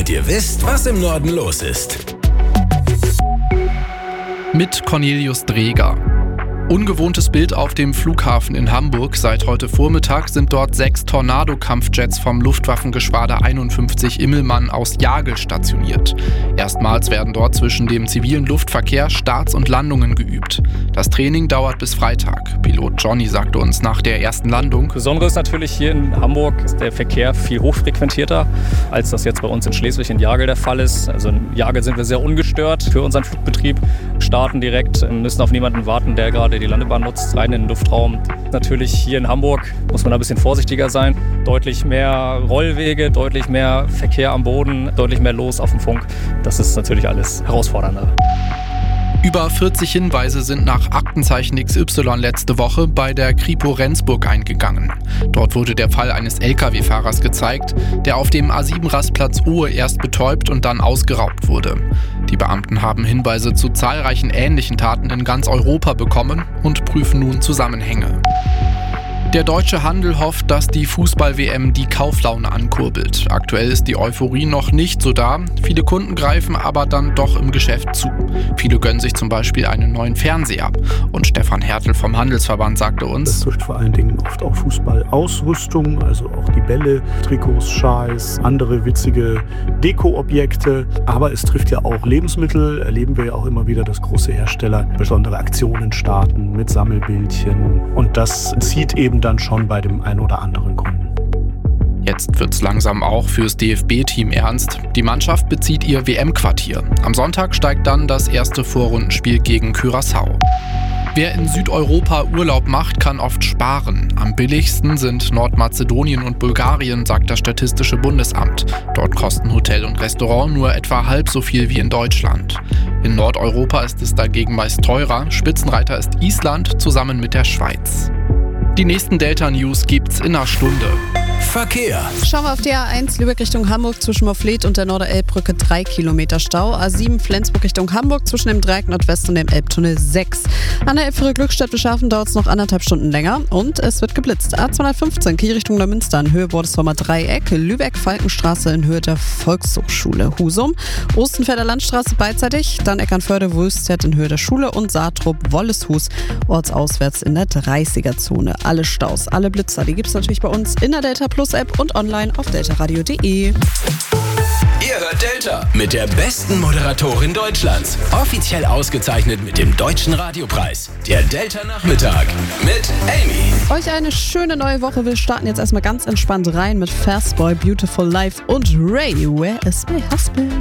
damit ihr wisst, was im Norden los ist. Mit Cornelius Dreger. Ungewohntes Bild auf dem Flughafen in Hamburg. Seit heute Vormittag sind dort 6 Tornado-Kampfjets vom Luftwaffengeschwader 51 Immelmann aus Jagel stationiert. Erstmals werden dort zwischen dem zivilen Luftverkehr Starts und Landungen geübt. Das Training dauert bis Freitag. Pilot Johnny sagte uns nach der ersten Landung: Besonderes natürlich hier in Hamburg ist der Verkehr viel hochfrequentierter, als das jetzt bei uns in Schleswig in Jagel der Fall ist. Also in Jagel sind wir sehr ungestört für unseren Flugbetrieb, starten direkt, müssen auf niemanden warten, der gerade die Landebahn nutzt, rein in den Luftraum. Natürlich hier in Hamburg muss man ein bisschen vorsichtiger sein. Deutlich mehr Rollwege, deutlich mehr Verkehr am Boden, deutlich mehr los auf dem Funk. Das ist natürlich alles herausfordernder. Über 40 Hinweise sind nach Aktenzeichen XY letzte Woche bei der Kripo Rendsburg eingegangen. Dort wurde der Fall eines Lkw-Fahrers gezeigt, der auf dem A7-Rastplatz Ohe erst betäubt und dann ausgeraubt wurde. Die Beamten haben Hinweise zu zahlreichen ähnlichen Taten in ganz Europa bekommen und prüfen nun Zusammenhänge. Der deutsche Handel hofft, dass die Fußball-WM die Kauflaune ankurbelt. Aktuell ist die Euphorie noch nicht so da. Viele Kunden greifen aber dann doch im Geschäft zu. Viele gönnen sich zum Beispiel einen neuen Fernseher. Und Stefan Hertel vom Handelsverband sagte uns: Es trifft vor allen Dingen oft auch Fußballausrüstung, also auch die Bälle, Trikots, Schals, andere witzige Deko-Objekte. Aber es trifft ja auch Lebensmittel. Erleben wir ja auch immer wieder, dass große Hersteller besondere Aktionen starten mit Sammelbildchen. Und das zieht eben dann schon bei dem einen oder anderen Kunden. Jetzt wird's langsam auch fürs DFB-Team ernst. Die Mannschaft bezieht ihr WM-Quartier. Am Sonntag steigt dann das erste Vorrundenspiel gegen Curaçao. Wer in Südeuropa Urlaub macht, kann oft sparen. Am billigsten sind Nordmazedonien und Bulgarien, sagt das Statistische Bundesamt. Dort kosten Hotel und Restaurant nur etwa halb so viel wie in Deutschland. In Nordeuropa ist es dagegen meist teurer. Spitzenreiter ist Island zusammen mit der Schweiz. Die nächsten Delta-News gibt's in einer Stunde. Verkehr. Schauen wir auf die A1 Lübeck Richtung Hamburg zwischen Mofflet und der Norderelbbrücke 3 Kilometer Stau. A7 Flensburg Richtung Hamburg zwischen dem Dreieck Nordwest und dem Elbtunnel 6. An der Elbfriede Glückstadt Beschaffen dauert es noch 1,5 Stunden länger und es wird geblitzt. A215 Kiel Richtung Neumünster in Höhe Bordesholmer Dreieck. Lübeck-Falkenstraße in Höhe der Volkshochschule. Husum. Ostenfelder Landstraße beidseitig. Dann Eckernförde-Wulstedt in Höhe der Schule und Saatrup-Wolleshus ortsauswärts in der 30er-Zone. Alle Staus, alle Blitzer, die gibt es natürlich bei uns in der Delta Plus App und online auf deltaradio.de. Ihr hört Delta mit der besten Moderatorin Deutschlands. Offiziell ausgezeichnet mit dem Deutschen Radiopreis. Der Delta Nachmittag mit Amy. Euch eine schöne neue Woche. Wir starten jetzt erstmal ganz entspannt rein mit Fastboy, Beautiful Life und Ray, Where is my husband?